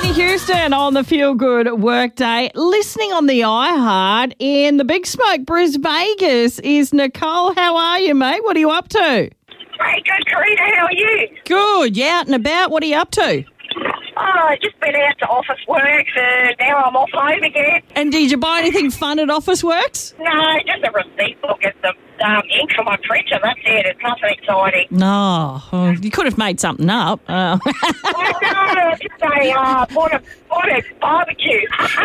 Whitney Houston on the Feel Good Workday. Listening on the iHeart in the Big Smoke, Bris Vegas, is Nicole. How are you, mate? What are you up to? Hey, good, Karina. How are you? Good. You out and about? What are you up to? Oh, just been out to Office Works and now I'm off home again. And did you buy anything fun at Office Works? No, just a receipt book and some ink for my printer. That's it. It's nothing exciting. No. Oh, you could have made something up. No, just bought a barbecue.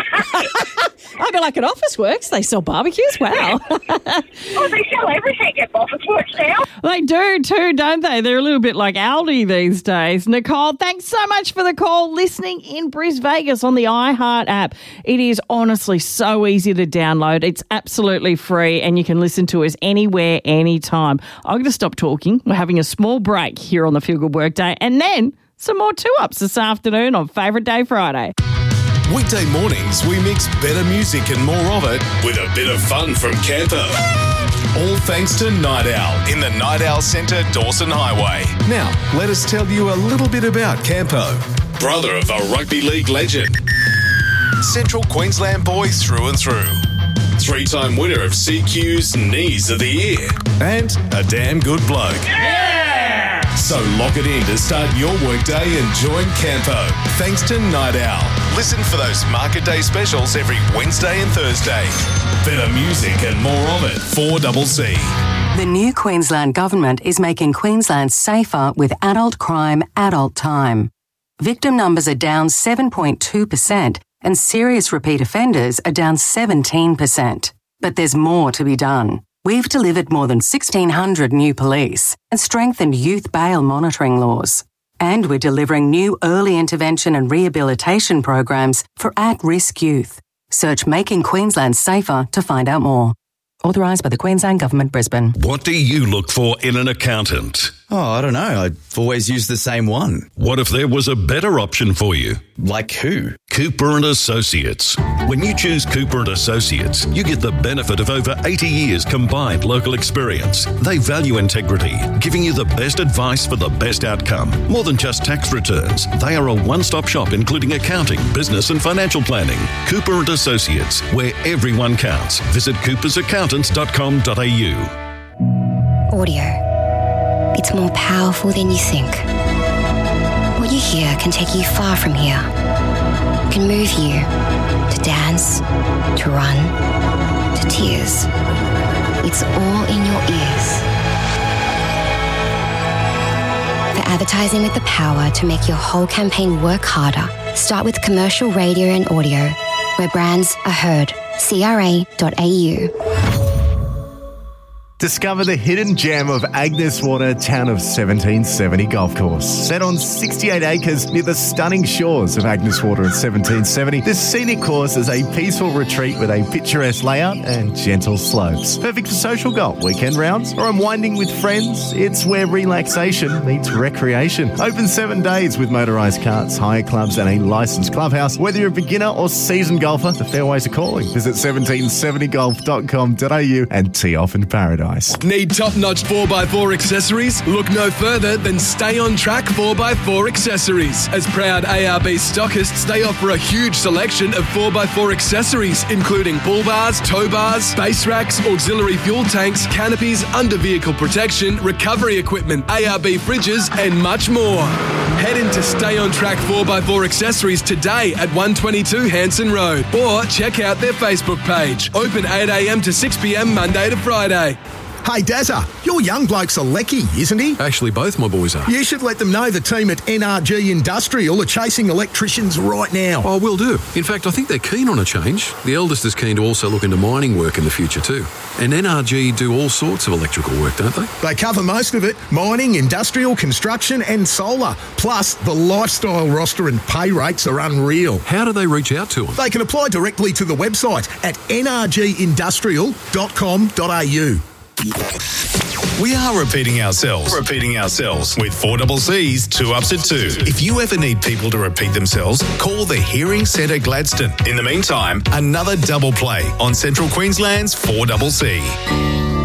I go like at Office Works, they sell barbecues. Wow. Oh, they sell everything at Office Works now. They do too, don't they? They're a little bit like Aldi these days. Nicole, thanks so much for the call. Listening in Bris Vegas on the iHeart app. It is honestly so easy to download. It's absolutely free and you can listen to us anywhere, anytime. I'm going to stop talking. We're having a small break here on the Feel Good Workday and then some more 2-ups this afternoon on Favourite Day Friday. Weekday mornings, we mix better music and more of it with a bit of fun from Campo. All thanks to Night Owl in the Night Owl Centre, Dawson Highway. Now, let us tell you a little bit about Campo. Brother of a rugby league legend. Central Queensland boy through and through. 3-time winner of CQ's Knees of the Year. And a damn good bloke. Yeah! So lock it in to start your workday and join Campo. Thanks to Night Owl. Listen for those Market Day specials every Wednesday and Thursday. Better music and more of it. 4CC. The new Queensland Government is making Queensland safer with adult crime, adult time. Victim numbers are down 7.2% and serious repeat offenders are down 17%. But there's more to be done. We've delivered more than 1,600 new police and strengthened youth bail monitoring laws. And we're delivering new early intervention and rehabilitation programs for at-risk youth. Search Making Queensland Safer to find out more. Authorised by the Queensland Government, Brisbane. What do you look for in an accountant? Oh, I don't know. I've always used the same one. What if there was a better option for you? Like who? Cooper & Associates. When you choose Cooper & Associates, you get the benefit of over 80 years combined local experience. They value integrity, giving you the best advice for the best outcome. More than just tax returns, they are a one-stop shop including accounting, business and financial planning. Cooper & Associates, where everyone counts. Visit coopersaccountants.com.au. Audio. It's more powerful than you think. What you hear can take you far from here. Can move you to dance, to run, to tears. It's all in your ears. For advertising with the power to make your whole campaign work harder, start with commercial radio and audio, where brands are heard. CRA.au. Discover the hidden gem of Agnes Water Town of 1770 Golf Course. Set on 68 acres near the stunning shores of Agnes Water in 1770, this scenic course is a peaceful retreat with a picturesque layout and gentle slopes. Perfect for social golf, weekend rounds, or unwinding with friends. It's where relaxation meets recreation. Open 7 days with motorised carts, hire clubs and a licensed clubhouse. Whether you're a beginner or seasoned golfer, the fairways are calling. Visit 1770golf.com.au and tee off in paradise. Need top-notch 4x4 accessories? Look no further than Stay On Track 4x4 accessories. As proud ARB stockists, they offer a huge selection of 4x4 accessories, including bull bars, tow bars, base racks, auxiliary fuel tanks, canopies, under-vehicle protection, recovery equipment, ARB fridges, and much more. Head into Stay On Track 4x4 accessories today at 122 Hanson Road, or check out their Facebook page. Open 8 a.m. to 6 p.m. Monday to Friday. Hey, Dazza, your young bloke's a lecky, isn't he? Actually, both my boys are. You should let them know the team at NRG Industrial are chasing electricians right now. Oh, will do. In fact, I think they're keen on a change. The eldest is keen to also look into mining work in the future too. And NRG do all sorts of electrical work, don't they? They cover most of it. Mining, industrial, construction and solar. Plus, the lifestyle roster and pay rates are unreal. How do they reach out to them? They can apply directly to the website at nrgindustrial.com.au. We are repeating ourselves with 4CC's 2 Ups at 2. If you ever need people to repeat themselves, call the Hearing Centre Gladstone. In the meantime, another double play on Central Queensland's 4CC.